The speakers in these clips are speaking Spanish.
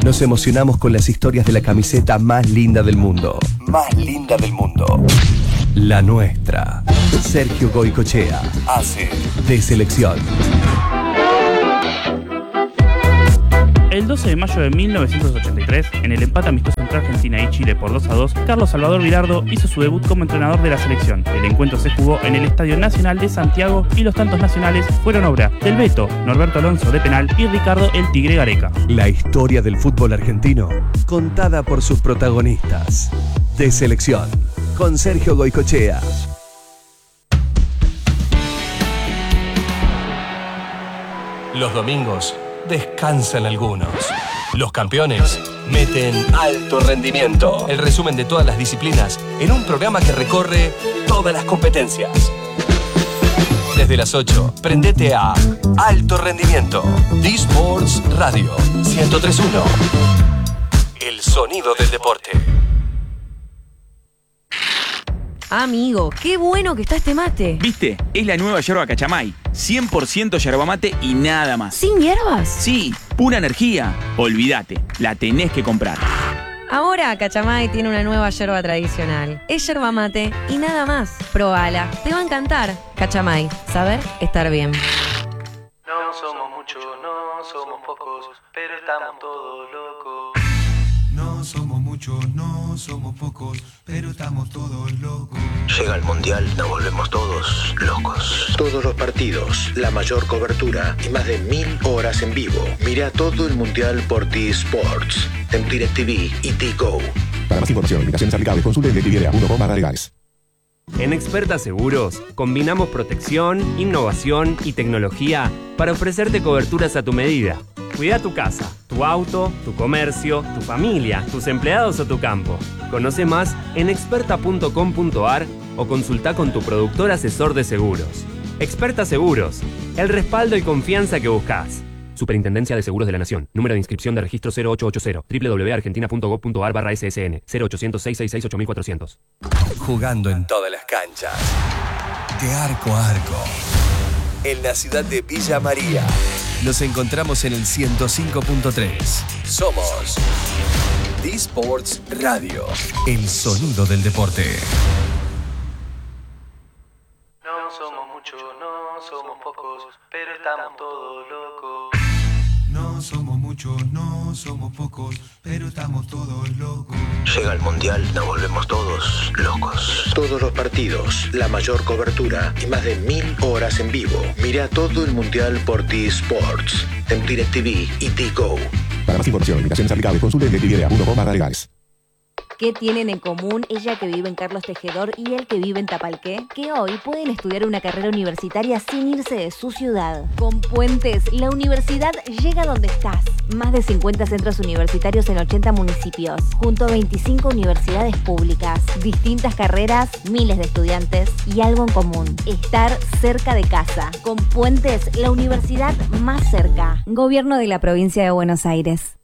Nos emocionamos con las historias de la camiseta más linda del mundo. Más linda del mundo. La nuestra. Sergio Goycochea hace de selección. El 12 de mayo de 1983, en el empate amistoso entre Argentina y Chile por 2-2, Carlos Salvador Bilardo hizo su debut como entrenador de la selección. El encuentro se jugó en el Estadio Nacional de Santiago y los tantos nacionales fueron obra del Beto, Norberto Alonso de penal y Ricardo el Tigre Gareca. La historia del fútbol argentino, contada por sus protagonistas. De selección, con Sergio Goycochea. Los domingos descansan algunos. Los campeones meten alto rendimiento. El resumen de todas las disciplinas en un programa que recorre todas las competencias. Desde las 8, prendete a Alto Rendimiento. D-Sports Radio 103.1. El sonido del deporte. Amigo, qué bueno que está este mate. ¿Viste? Es la nueva yerba Cachamay. 100% yerba mate y nada más. ¿Sin hierbas? Sí, pura energía. Olvídate, la tenés que comprar. Ahora Cachamay tiene una nueva yerba tradicional. Es yerba mate y nada más. Probala, te va a encantar. Cachamay, saber estar bien. No somos muchos, no somos pocos, pero estamos todos locos. No somos muchos, no somos pocos, pero estamos todos locos. Llega el Mundial, nos volvemos todos locos. Todos los partidos, la mayor cobertura y más de 1000 horas en vivo. Mira todo el Mundial por T-Sports, en DirecTV y T-Go. Para más información, limitaciones aplicables, consulte en DirecTV.com/legales. En Experta Seguros combinamos protección, innovación y tecnología para ofrecerte coberturas a tu medida. Cuida tu casa, tu auto, tu comercio, tu familia, tus empleados o tu campo. Conoce más en experta.com.ar o consulta con tu productor asesor de seguros. Experta Seguros, el respaldo y confianza que buscas. Superintendencia de Seguros de la Nación. Número de inscripción de registro 0880. www.argentina.gov.ar/SSN. 0800-666-8400. Jugando en todas las canchas. De arco a arco. En la ciudad de Villa María. Nos encontramos en el 105.3. Somos D-Sports Radio. El sonido del deporte. No somos muchos, no somos pocos, pero estamos todos locos. No somos muchos, no somos pocos, pero estamos todos locos. Llega el Mundial, nos volvemos todos locos. Todos los partidos, la mayor cobertura y más de 1000 horas en vivo. Mira todo el Mundial por T-Sports, en DirecTV y T-Go. Para más información, limitaciones aplicables, consulte en DirecTV.com/legales. ¿Qué tienen en común ella que vive en Carlos Tejedor y él que vive en Tapalqué? Que hoy pueden estudiar una carrera universitaria sin irse de su ciudad. Con Puentes, la universidad llega donde estás. Más de 50 centros universitarios en 80 municipios, junto a 25 universidades públicas, distintas carreras, miles de estudiantes y algo en común: estar cerca de casa. Con Puentes, la universidad más cerca. Gobierno de la Provincia de Buenos Aires.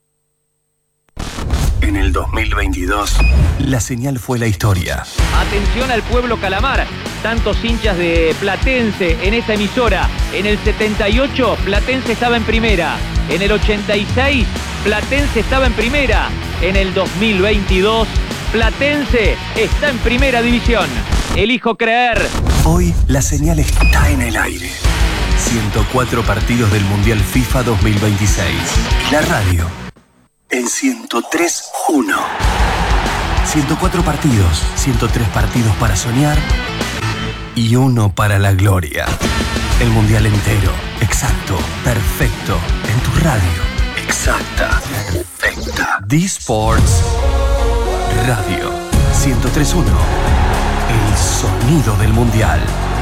En el 2022, la señal fue la historia. Atención al pueblo Calamar, tantos hinchas de Platense en esa emisora. En el 78, Platense estaba en primera. En el 86, Platense estaba en primera. En el 2022, Platense está en primera división. Elijo creer. Hoy la señal está en el aire. 104 partidos del Mundial FIFA 2026. La radio en 103.1. 104 partidos, 103 partidos para soñar y uno para la gloria. El Mundial entero, exacto, perfecto, en tu radio. Exacta, perfecta. D-Sports Radio 103.1. El sonido del Mundial.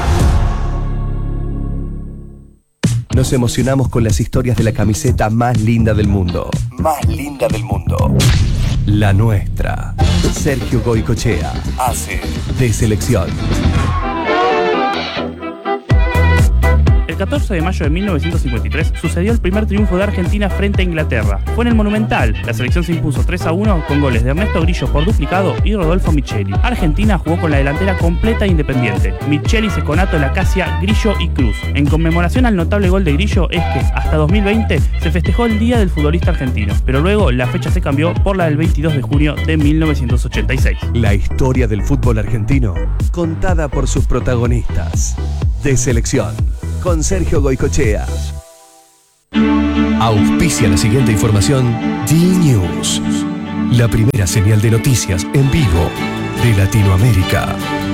Nos emocionamos con las historias de la camiseta más linda del mundo. Más linda del mundo. La nuestra. Sergio Goycochea hace de selección. El 14 de mayo de 1953 sucedió el primer triunfo de Argentina frente a Inglaterra. Fue en el Monumental. La selección se impuso 3-1 con goles de Ernesto Grillo por duplicado y Rodolfo Micheli. Argentina jugó con la delantera completa e independiente. Micheli, Seconato, Lacasia, Grillo y Cruz. En conmemoración al notable gol de Grillo es que hasta 2020 se festejó el Día del Futbolista Argentino, pero luego la fecha se cambió por la del 22 de junio de 1986. La historia del fútbol argentino contada por sus protagonistas. De Selección, con Sergio Goycochea. Auspicia la siguiente información D-News, la primera señal de noticias en vivo de Latinoamérica.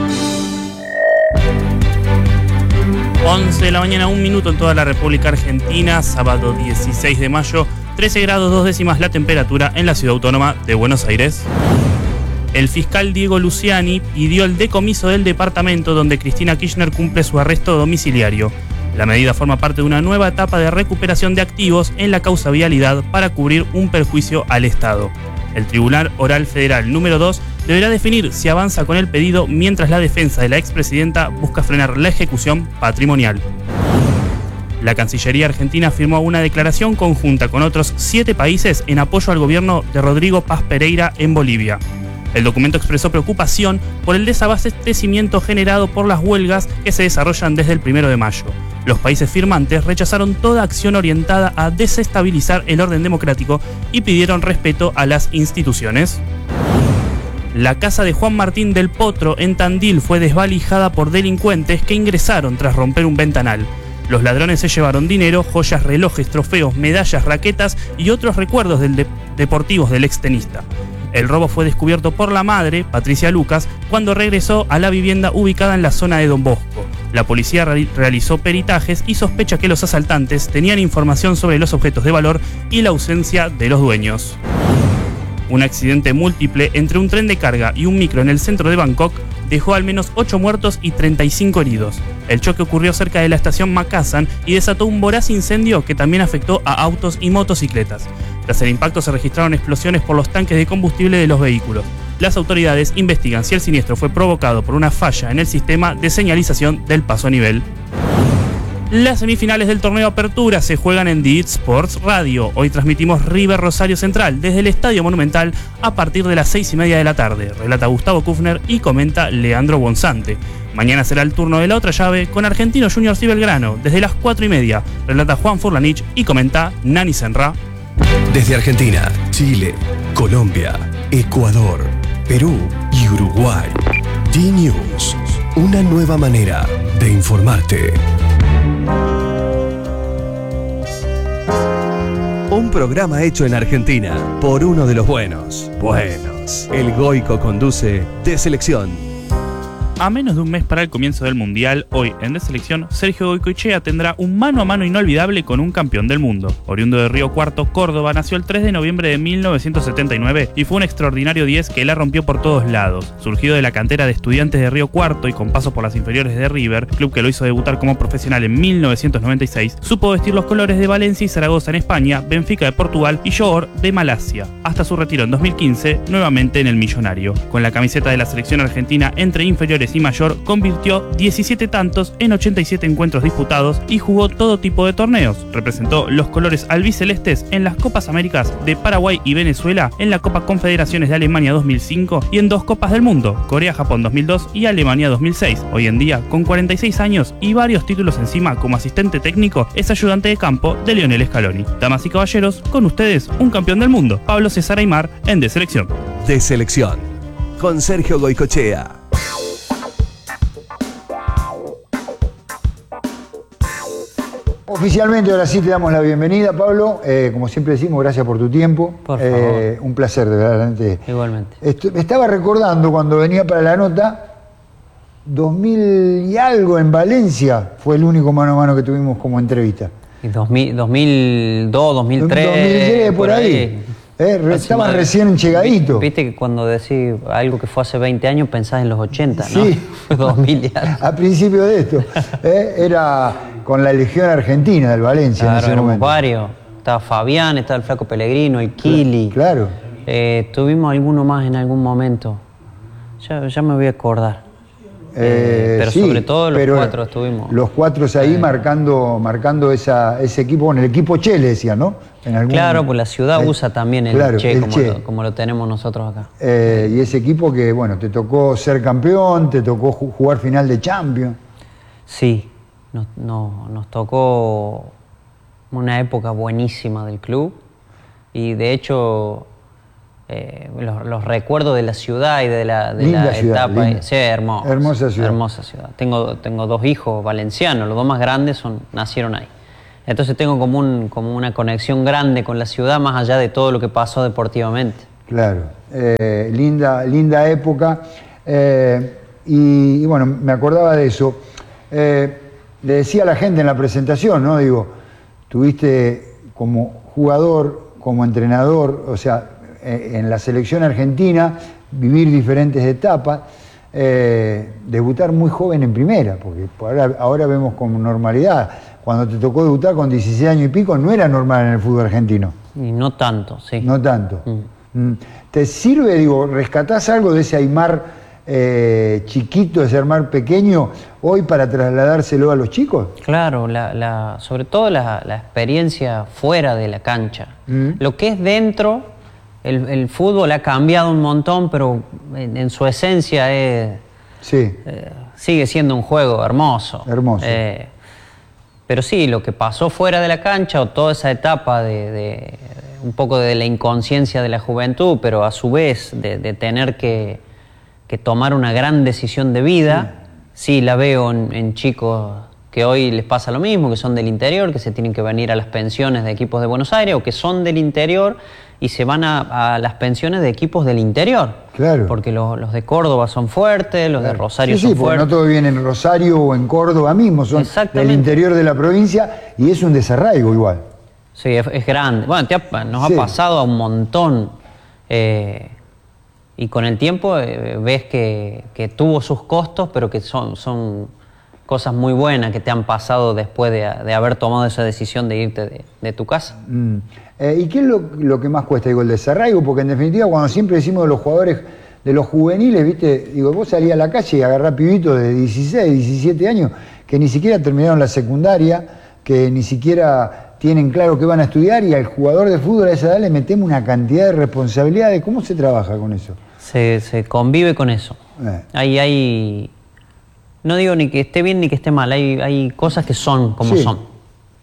11 de la mañana, 1 minuto en toda la República Argentina, sábado 16 de mayo, 13 grados 2 décimas la temperatura en la ciudad autónoma de Buenos Aires. El fiscal Diego Luciani pidió el decomiso del departamento donde Cristina Kirchner cumple su arresto domiciliario. La medida forma parte de una nueva etapa de recuperación de activos en la causa Vialidad para cubrir un perjuicio al Estado. El Tribunal Oral Federal número 2 deberá definir si avanza con el pedido mientras la defensa de la expresidenta busca frenar la ejecución patrimonial. La Cancillería Argentina firmó una declaración conjunta con otros 7 países en apoyo al gobierno de Rodrigo Paz Pereira en Bolivia. El documento expresó preocupación por el desabastecimiento generado por las huelgas que se desarrollan desde el 1 de mayo. Los países firmantes rechazaron toda acción orientada a desestabilizar el orden democrático y pidieron respeto a las instituciones. La casa de Juan Martín del Potro en Tandil fue desvalijada por delincuentes que ingresaron tras romper un ventanal. Los ladrones se llevaron dinero, joyas, relojes, trofeos, medallas, raquetas y otros recuerdos deportivos del extenista. El robo fue descubierto por la madre, Patricia Lucas, cuando regresó a la vivienda ubicada en la zona de Don Bosco. La policía realizó peritajes y sospecha que los asaltantes tenían información sobre los objetos de valor y la ausencia de los dueños. Un accidente múltiple entre un tren de carga y un micro en el centro de Bangkok dejó al menos 8 muertos y 35 heridos. El choque ocurrió cerca de la estación Makassan y desató un voraz incendio que también afectó a autos y motocicletas. Tras el impacto se registraron explosiones por los tanques de combustible de los vehículos. Las autoridades investigan si el siniestro fue provocado por una falla en el sistema de señalización del paso a nivel. Las semifinales del torneo Apertura se juegan en The Sports Radio. Hoy transmitimos River Rosario Central desde el Estadio Monumental a partir de las 6:30 de la tarde. Relata Gustavo Kufner y comenta Leandro Bonsante. Mañana será el turno de la otra llave con Argentinos Juniors y Belgrano desde las 4:30. Relata Juan Furlanich y comenta Nani Senra. Desde Argentina, Chile, Colombia, Ecuador, Perú y Uruguay. D-News, una nueva manera de informarte. Un programa hecho en Argentina por uno de los buenos. El Goico conduce De Selección. A menos de un mes para el comienzo del Mundial, hoy en De Selección, Sergio Goycochea tendrá un mano a mano inolvidable con un campeón del mundo. Oriundo de Río Cuarto, Córdoba, nació el 3 de noviembre de 1979 y fue un extraordinario 10 que la rompió por todos lados. Surgido de la cantera de Estudiantes de Río Cuarto y con paso por las inferiores de River, club que lo hizo debutar como profesional en 1996, supo vestir los colores de Valencia y Zaragoza en España, Benfica de Portugal y Johor de Malasia, hasta su retiro en 2015, nuevamente en el Millonario. Con la camiseta de la selección argentina entre inferiores y mayor, convirtió 17 tantos en 87 encuentros disputados y jugó todo tipo de torneos. Representó los colores albicelestes en las Copas Américas de Paraguay y Venezuela, en la Copa Confederaciones de Alemania 2005 y en 2 Copas del Mundo, Corea-Japón 2002 y Alemania 2006. Hoy en día, con 46 años y varios títulos encima como asistente técnico, es ayudante de campo de Lionel Scaloni. Damas y caballeros, con ustedes, un campeón del mundo, Pablo César Aymar, en De Selección. De Selección, con Sergio Goycochea. Oficialmente ahora sí te damos la bienvenida, Pablo. Como siempre decimos, gracias por tu tiempo. Por favor. Un placer, de verdad. Igualmente. Estaba recordando cuando venía para la nota, 2000 y algo en Valencia fue el único mano a mano que tuvimos como entrevista. Y 2002, 2003. 2003, por ahí. Estaban recién llegaditos. Viste que cuando decís algo que fue hace 20 años pensás en los 80, ¿no? Sí. 2000 y algo. A principio de esto. Era con la Legión Argentina del Valencia, claro, en ese momento. Varios. Estaba Fabián, estaba el Flaco Pellegrino, el Kili. Claro. Tuvimos alguno más en algún momento. Ya me voy a acordar. pero sí, sobre todo los pero 4 estuvimos. Los 4 ahí marcando ese equipo, bueno, el equipo Che le decía, ¿no? Claro, pues la ciudad usa también el Che, como lo tenemos nosotros acá. Y ese equipo que, bueno, te tocó ser campeón, te tocó jugar final de Champions. Sí, nos tocó una época buenísima del club y de hecho los recuerdos de la ciudad y de la etapa. Linda. Sí, hermosa ciudad. Tengo 2 hijos valencianos, los 2 más grandes nacieron ahí. Entonces tengo como una conexión grande con la ciudad más allá de todo lo que pasó deportivamente. Claro, linda época. Y bueno, me acordaba de eso. Le decía a la gente en la presentación, ¿no? Digo, tuviste como jugador, como entrenador, o sea, en la selección argentina, vivir diferentes etapas, debutar muy joven en primera, porque ahora vemos con normalidad. Cuando te tocó debutar con 16 años y pico, no era normal en el fútbol argentino. Y no tanto, sí. No tanto. ¿Te sirve, digo, rescatás algo de ese Aimar chiquito, ese Aimar pequeño, hoy para trasladárselo a los chicos? Claro, sobre todo la experiencia fuera de la cancha. Lo que es dentro, el fútbol ha cambiado un montón, pero en su esencia sigue siendo un juego hermoso. Pero sí, lo que pasó fuera de la cancha o toda esa etapa de un poco de la inconsciencia de la juventud, pero a su vez de tener que tomar una gran decisión de vida, sí la veo en chicos que hoy les pasa lo mismo, que son del interior, que se tienen que venir a las pensiones de equipos de Buenos Aires, o que son del interior y se van a las pensiones de equipos del interior. Claro. Porque los de Córdoba son fuertes, los de Rosario son fuertes. No todo viene en Rosario o en Córdoba mismo, son del interior de la provincia y es un desarraigo igual. Sí, es grande. Bueno, nos ha pasado a un montón y con el tiempo ves que tuvo sus costos, pero que son cosas muy buenas que te han pasado después de haber tomado esa decisión de irte de tu casa. ¿Y qué es lo que más cuesta, digo, el desarraigo? Porque en definitiva, cuando siempre decimos de los jugadores, de los juveniles, ¿viste? Digo, vos salías a la calle y agarrás pibitos de 16, 17 años que ni siquiera terminaron la secundaria, que ni siquiera tienen claro qué van a estudiar, y al jugador de fútbol a esa edad le metemos una cantidad de responsabilidades. ¿Cómo se trabaja con eso? Se convive con eso. No digo ni que esté bien ni que esté mal, hay cosas que son como son.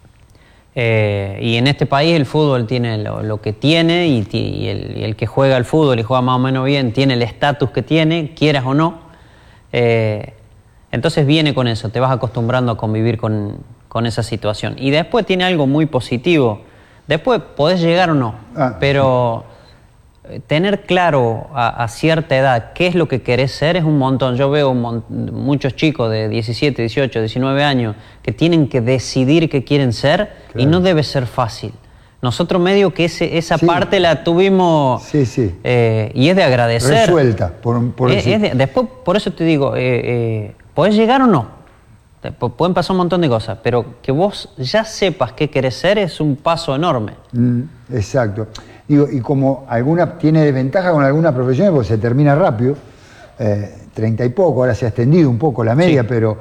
Y en este país el fútbol tiene lo que tiene y el que juega al fútbol y juega más o menos bien tiene el estatus que tiene, quieras o no. Entonces viene con eso, te vas acostumbrando a convivir con esa situación. Y después tiene algo muy positivo. Después podés llegar o no, pero tener claro a cierta edad qué es lo que querés ser es un montón. Yo veo muchos chicos de 17, 18, 19 años que tienen que decidir qué quieren ser, y no debe ser fácil. Nosotros medio que esa parte la tuvimos y es de agradecer. Resuelta, por después, por eso te digo, podés llegar o no. Pueden pasar un montón de cosas, pero que vos ya sepas qué querés ser es un paso enorme. Exacto. Digo, y como tiene desventaja con algunas profesiones, porque se termina rápido, 30 y poco, ahora se ha extendido un poco la media, pero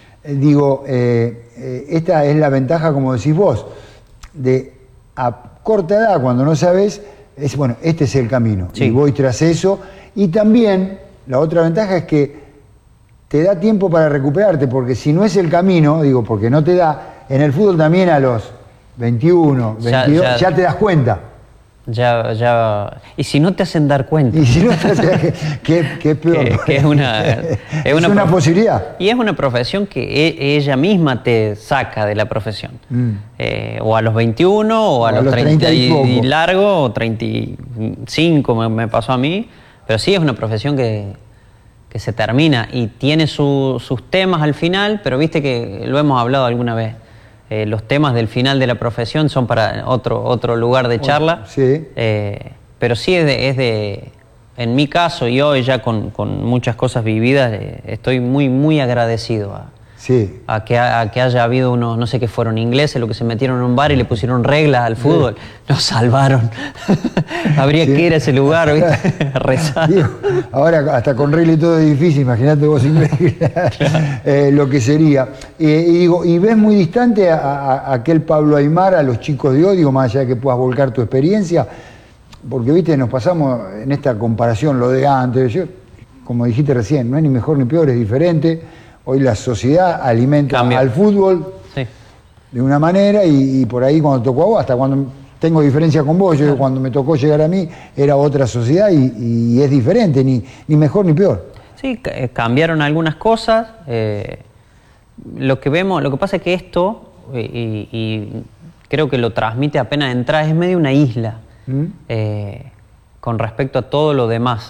esta es la ventaja, como decís vos, de a corta edad, cuando no sabes, bueno, este es el camino, y voy tras eso. Y también la otra ventaja es que te da tiempo para recuperarte, porque si no es el camino, porque no te da, en el fútbol también a los 21, 22, ya te das cuenta. Y si no te hacen dar cuenta. Y si no te hacen, que peor. Que es una posibilidad. Y es una profesión que ella misma te saca de la profesión. O a los 21, o a los 30 y largo, o 35 me pasó a mí. Pero sí es una profesión que se termina y tiene sus temas al final, pero viste que lo hemos hablado alguna vez. Los temas del final de la profesión son para otro lugar de charla. Pero sí en mi caso y hoy ya con muchas cosas vividas, estoy muy, muy agradecido Sí. A que haya habido unos, no sé qué fueron, ingleses, los que se metieron en un bar y le pusieron reglas al fútbol. Nos salvaron. Habría que ir a ese lugar, ¿viste? A rezar. Digo, ahora hasta con regla y todo es difícil, imagínate vos sin regla, lo que sería. Y ves muy distante a aquel Pablo Aimar, a los chicos de hoy, digo, más allá de que puedas volcar tu experiencia, porque, viste, nos pasamos en esta comparación, lo de antes, como dijiste recién, no es ni mejor ni peor, es diferente. Hoy la sociedad alimenta al fútbol de una manera y por ahí cuando tocó a vos, hasta cuando tengo diferencia con vos, yo cuando me tocó llegar a mí era otra sociedad y es diferente, ni mejor ni peor. Sí, cambiaron algunas cosas. Lo que pasa es que esto, y creo que lo transmite apenas entrar, es medio una isla con respecto a todo lo demás.